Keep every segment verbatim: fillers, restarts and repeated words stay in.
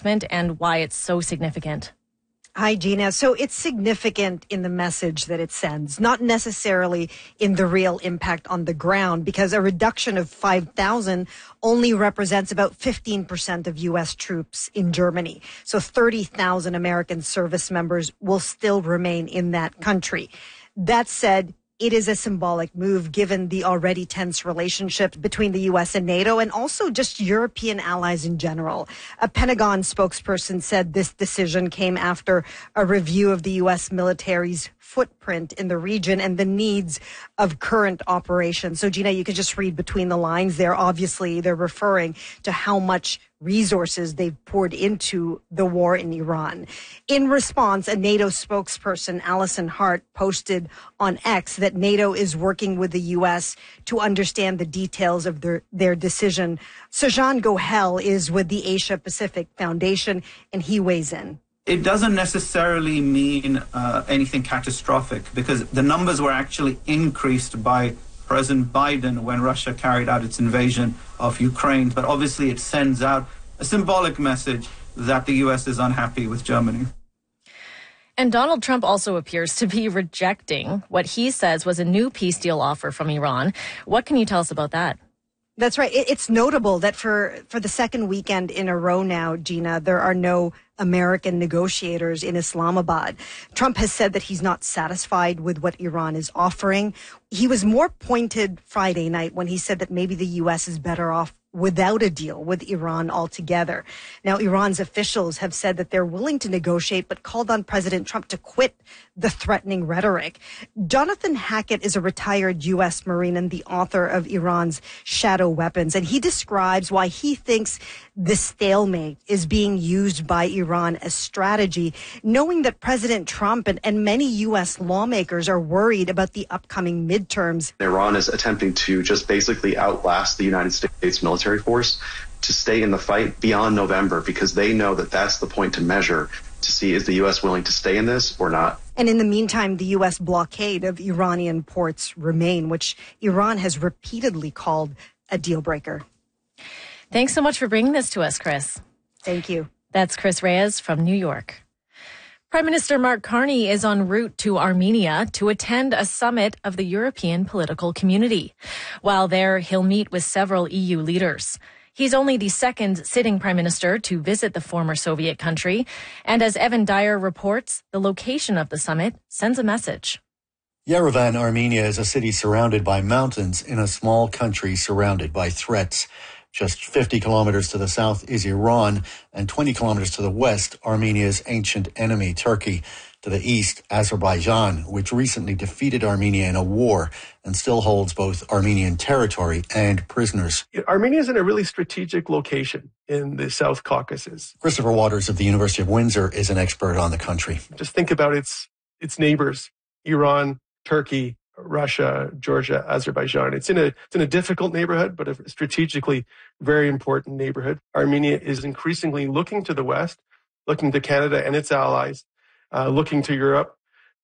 announcement and why it's so significant. Hi, Gina. So it's significant in the message that it sends, not necessarily in the real impact on the ground, because a reduction of five thousand only represents about fifteen percent of U S troops in Germany. So thirty thousand American service members will still remain in that country. That said, it is a symbolic move given the already tense relationship between the U S and NATO and also just European allies in general. A Pentagon spokesperson said this decision came after a review of the U S military's footprint in the region and the needs of current operations. So, Gina, you could just read between the lines there. Obviously, they're referring to how much resources they've poured into the war in Iran. In response, a NATO spokesperson, Alison Hart, posted on X that NATO is working with the U S to understand the details of their, their decision. Sajan Gohel is with the Asia Pacific Foundation, and he weighs in. It doesn't necessarily mean uh, anything catastrophic, because the numbers were actually increased by President Biden when Russia carried out its invasion of Ukraine. But obviously it sends out a symbolic message that the U S is unhappy with Germany. And Donald Trump also appears to be rejecting what he says was a new peace deal offer from Iran. What can you tell us about that? That's right. It's notable that for, for the second weekend in a row now, Gina, there are no American negotiators in Islamabad. Trump has said that he's not satisfied with what Iran is offering. He was more pointed Friday night when he said that maybe the U S is better off without a deal with Iran altogether. Now, Iran's officials have said that they're willing to negotiate, but called on President Trump to quit the threatening rhetoric. Jonathan Hackett is a retired U S Marine and the author of Iran's Shadow Weapons, and he describes why he thinks the stalemate is being used by Iran as strategy, knowing that President Trump and, and many U S lawmakers are worried about the upcoming midterms. Iran is attempting to just basically outlast the United States military force to stay in the fight beyond November, because they know that that's the point to measure to see is the U S willing to stay in this or not. And in the meantime, the U S blockade of Iranian ports remain, which Iran has repeatedly called a deal breaker. Thanks so much for bringing this to us, Chris. Thank you. That's Chris Reyes from New York. Prime Minister Mark Carney is en route to Armenia to attend a summit of the European political community. While there, he'll meet with several E U leaders. He's only the second sitting prime minister to visit the former Soviet country. And as Evan Dyer reports, the location of the summit sends a message. Yerevan, Armenia is a city surrounded by mountains in a small country surrounded by threats. Just fifty kilometers to the south is Iran, and twenty kilometers to the west, Armenia's ancient enemy, Turkey. To the east, Azerbaijan, which recently defeated Armenia in a war and still holds both Armenian territory and prisoners. Armenia is in a really strategic location in the South Caucasus. Christopher Waters of the University of Windsor is an expert on the country. Just think about its its neighbors, Iran, Turkey, Russia, Georgia, Azerbaijan. It's in a it's in a difficult neighborhood, but a strategically very important neighborhood. Armenia is increasingly looking to the West, looking to Canada and its allies, uh, looking to Europe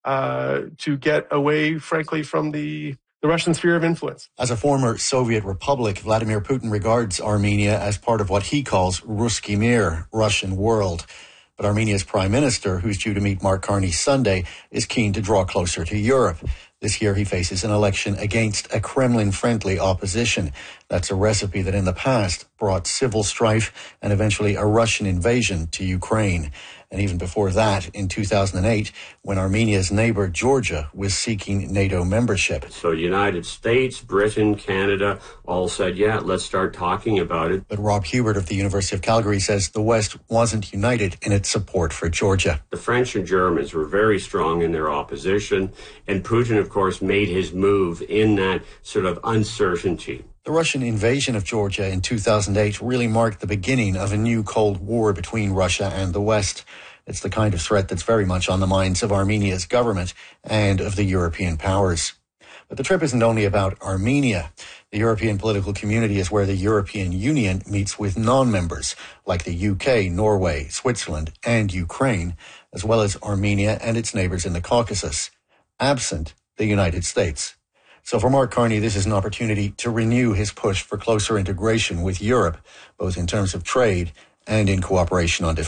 uh, to get away, frankly, from the, the Russian sphere of influence. As a former Soviet republic, Vladimir Putin regards Armenia as part of what he calls Ruski Mir, Russian world. But Armenia's prime minister, who's due to meet Mark Carney Sunday, is keen to draw closer to Europe. This year, he faces an election against a Kremlin-friendly opposition. That's a recipe that in the past brought civil strife and eventually a Russian invasion to Ukraine. And even before that, in two thousand eight, when Armenia's neighbor Georgia was seeking NATO membership. So United States, Britain, Canada all said, yeah, let's start talking about it. But Rob Hubert of the University of Calgary says the West wasn't united in its support for Georgia. The French and Germans were very strong in their opposition, and Putin, of course, made his move in that sort of uncertainty. The Russian invasion of Georgia in two thousand eight really marked the beginning of a new Cold War between Russia and the West. It's the kind of threat that's very much on the minds of Armenia's government and of the European powers. But the trip isn't only about Armenia. The European political community is where the European Union meets with non-members like the U K, Norway, Switzerland, and Ukraine, as well as Armenia and its neighbors in the Caucasus, absent the United States. So for Mark Carney, this is an opportunity to renew his push for closer integration with Europe, both in terms of trade and in cooperation on defense.